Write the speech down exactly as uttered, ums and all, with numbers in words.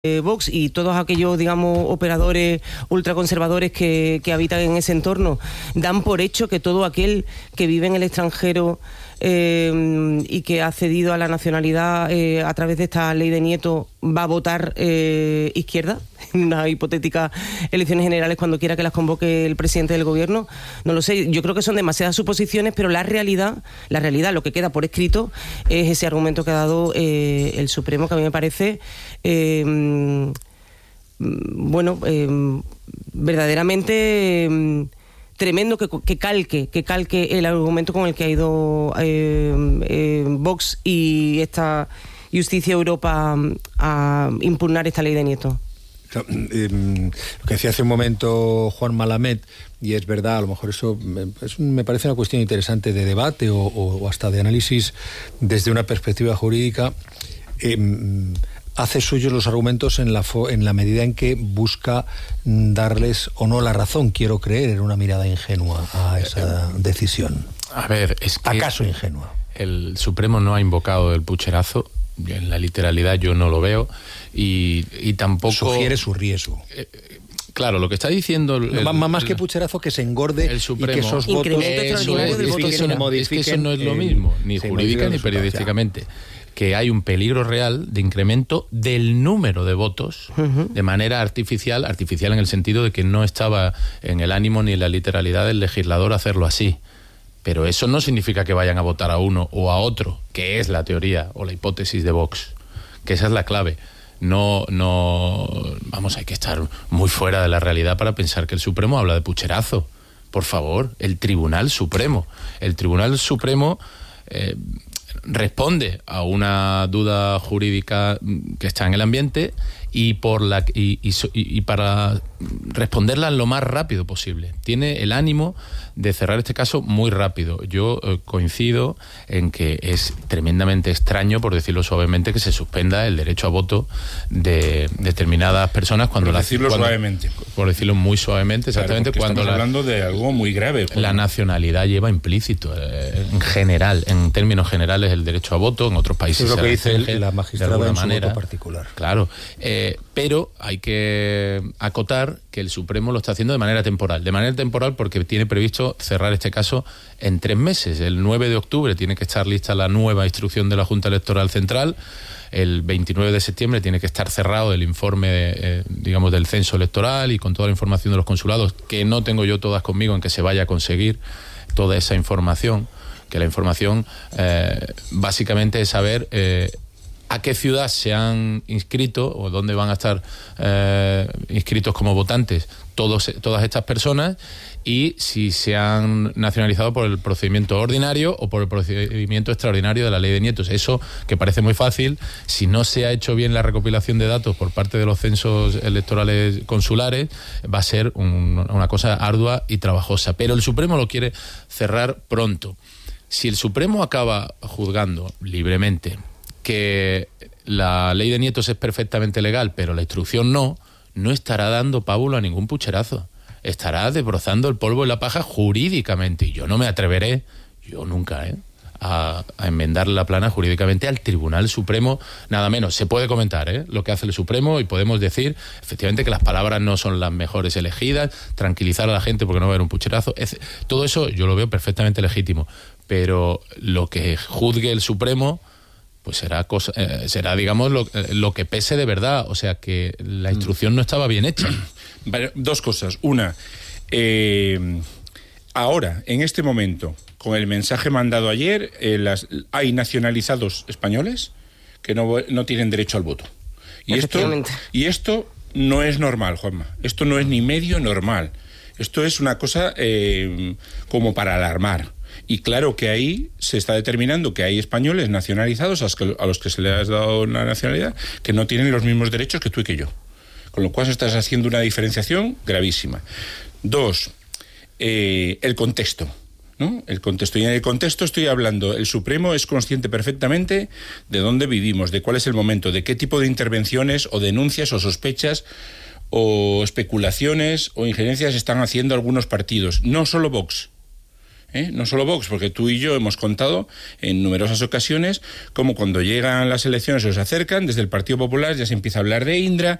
Vox y todos aquellos, digamos, operadores ultraconservadores que, que habitan en ese entorno dan por hecho que todo aquel que vive en el extranjero eh, y que ha cedido a la nacionalidad eh, a través de esta ley de Nieto va a votar eh, izquierda en unas hipotéticas elecciones generales cuando quiera que las convoque el presidente del gobierno. No lo sé, yo creo que son demasiadas suposiciones, pero la realidad, la realidad, lo que queda por escrito es ese argumento que ha dado eh, el Supremo, que a mí me parece eh, bueno, eh, verdaderamente eh, tremendo que, que calque, que calque el argumento con el que ha ido eh, eh, Vox y esta Justicia Europa a impugnar esta ley de Nieto. Lo que decía hace un momento Juan Malamed, y es verdad, a lo mejor eso es, me parece una cuestión interesante de debate o, o hasta de análisis desde una perspectiva jurídica. Eh, hace suyos los argumentos en la, fo, en la medida en que busca darles o no la razón, quiero creer, en una mirada ingenua a esa decisión. A ver, es que ¿acaso ingenua? El Supremo no ha invocado el pucherazo. En la literalidad yo no lo veo y, y tampoco... Sugiere su riesgo. Eh, claro, lo que está diciendo... El, el, más el, que pucherazo, que se engorde el Supremo, y que esos votos... Eso es, es, que eso no, es que eso no es lo mismo, ni jurídica ni periodísticamente. Que hay un peligro real de incremento del número de votos uh-huh. de manera artificial, artificial en el sentido de que no estaba en el ánimo ni en la literalidad del legislador hacerlo así. Pero eso no significa que vayan a votar a uno o a otro, que es la teoría o la hipótesis de Vox, que esa es la clave. No, no, vamos, hay que estar muy fuera de la realidad para pensar que el Supremo habla de pucherazo. Por favor, el Tribunal Supremo. El Tribunal Supremo eh, responde a una duda jurídica que está en el ambiente y por la y, y, y para responderla lo más rápido posible. Tiene el ánimo de cerrar este caso muy rápido. Yo eh, coincido en que es tremendamente extraño, por decirlo suavemente, que se suspenda el derecho a voto de determinadas personas cuando por la decirlo cuando, suavemente. Por decirlo muy suavemente, exactamente, claro, cuando estamos la, hablando de algo muy grave. Juan. La nacionalidad lleva implícito eh, en general, en términos generales, el derecho a voto. En otros países eso es lo que dice el, la magistrada de en su manera voto particular. Claro, eh, pero hay que acotar que el Supremo lo está haciendo de manera temporal. De manera temporal porque tiene previsto cerrar este caso en tres meses. El nueve de octubre tiene que estar lista la nueva instrucción de la Junta Electoral Central. El veintinueve de septiembre tiene que estar cerrado el informe, eh, digamos, del censo electoral y con toda la información de los consulados, que no tengo yo todas conmigo en que se vaya a conseguir toda esa información, que la información eh, básicamente es saber... Eh, a qué ciudad se han inscrito o dónde van a estar eh, inscritos como votantes todos, todas estas personas y si se han nacionalizado por el procedimiento ordinario o por el procedimiento extraordinario de la ley de Nietos. Eso, que parece muy fácil, si no se ha hecho bien la recopilación de datos por parte de los censos electorales consulares, va a ser un, una cosa ardua y trabajosa. Pero el Supremo lo quiere cerrar pronto. Si el Supremo acaba juzgando libremente que la ley de Nietos es perfectamente legal, pero la instrucción no, no estará dando pábulo a ningún pucherazo. Estará desbrozando el polvo y la paja jurídicamente. Y yo no me atreveré, yo nunca, ¿eh? a, a enmendarle la plana jurídicamente al Tribunal Supremo, nada menos. Se puede comentar ¿eh? lo que hace el Supremo y podemos decir, efectivamente, que las palabras no son las mejores elegidas, tranquilizar a la gente porque no va a haber un pucherazo. Es, todo eso yo lo veo perfectamente legítimo. Pero lo que juzgue el Supremo... pues será, cosa, eh, será digamos, lo, lo que pese de verdad. O sea, que la instrucción no estaba bien hecha. Vale, dos cosas. Una, eh, ahora, en este momento, con el mensaje mandado ayer, eh, las, hay nacionalizados españoles que no, no tienen derecho al voto. Y esto, y esto no es normal, Juanma. Esto no es ni medio normal. Esto es una cosa eh, como para alarmar. Y claro que ahí se está determinando que hay españoles nacionalizados a los que se les ha dado una nacionalidad que no tienen los mismos derechos que tú y que yo. Con lo cual estás haciendo una diferenciación gravísima. Dos, eh, el contexto, ¿no? El contexto. Y en el contexto estoy hablando, el Supremo es consciente perfectamente de dónde vivimos, de cuál es el momento, de qué tipo de intervenciones o denuncias o sospechas o especulaciones o injerencias están haciendo algunos partidos, no solo Vox. ¿eh? No solo Vox, porque tú y yo hemos contado en numerosas ocasiones cómo cuando llegan las elecciones o se acercan, desde el Partido Popular ya se empieza a hablar de Indra,